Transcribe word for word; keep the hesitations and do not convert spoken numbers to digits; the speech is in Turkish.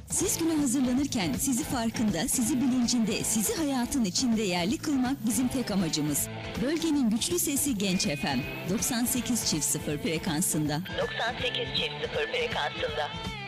Siz güne hazırlanırken sizi farkında, sizi bilincinde, sizi hayatın içinde yerli kılmak bizim tek amacımız. Bölgenin güçlü sesi Genç F M doksan sekiz çift sıfır frekansında. doksan sekiz çift sıfır frekansında.